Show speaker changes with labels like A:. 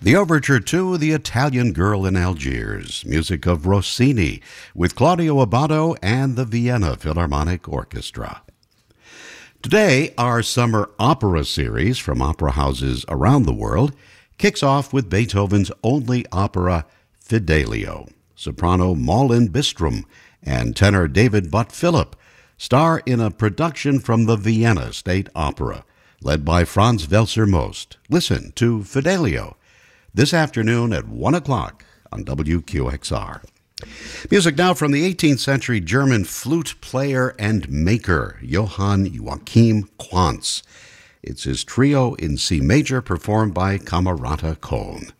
A: The overture to The Italian Girl in Algiers, music of Rossini, with Claudio Abbado and the Vienna Philharmonic Orchestra. Today, our summer opera series from opera houses around the world kicks off with Beethoven's only opera, Fidelio. Soprano Malin Bistrom and tenor David Butt Philip star in a production from the Vienna State Opera, led by Franz Welser Most. Listen to Fidelio this afternoon at 1 o'clock on WQXR. Music now from the 18th century German flute player and maker, Johann Joachim Quantz. It's his trio in C major performed by Camerata Kohn.